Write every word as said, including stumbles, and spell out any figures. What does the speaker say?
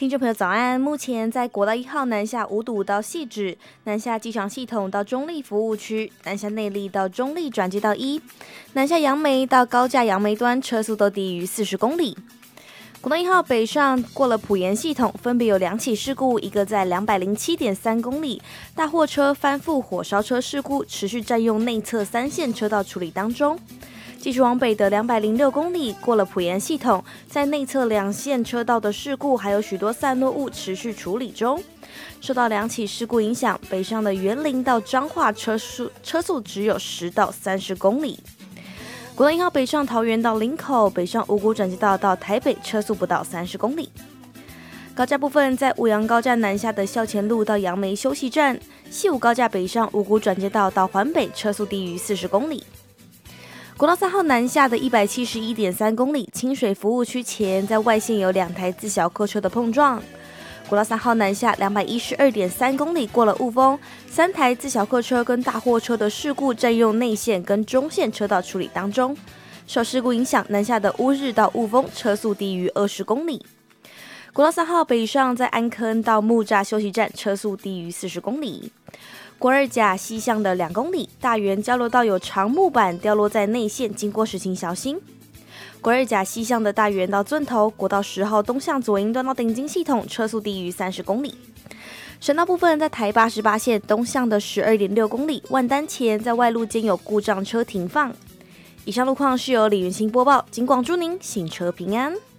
听众朋友早安，目前在国道一号南下五堵到汐止，南下机场系统到中立服务区，南下内壢到中立转接到一，南下杨梅到高架杨梅端车速都低于四十公里。国道一号北上过了埔盐系统，分别有两起事故，一个在两百零七点三公里，大货车翻覆火烧车事故，持续占用内侧三线车道处理当中。继续往北的两百零六公里，过了埔盐系统，在内侧两线车道的事故，还有许多散落物持续处理中。受到两起事故影响，北上的员林到彰化车速车速只有十到三十公里。国道一号北上桃园到林口，北上五股转接道到台北车速不到三十公里。高架部分，在五杨高架南下的校前路到杨梅休息站，西武高架北上五股转接道到环北车速低于四十公里。国道三号南下的一百七十一点三公里，清水服务区前在外线有两台自小客车的碰撞。国道三号南下两百一十二点三公里，过了雾峰，三台自小客车跟大货车的事故占用内线跟中线车道处理当中。受事故影响，南下的乌日到雾峰车速低于二十公里。国道三号北上在安坑到木栅休息站车速低于四十公里。国二甲西向的两公里，大园交流道有长木板掉落在内线，经过时请小心。国二甲西向的大园到圳头，国道十号东向左营段到顶金系统车速低于三十公里。省道部分，在台八十八线东向的十二点六公里，万丹前在外路间有故障车停放。以上路况是由李元兴播报，警广祝您行车平安。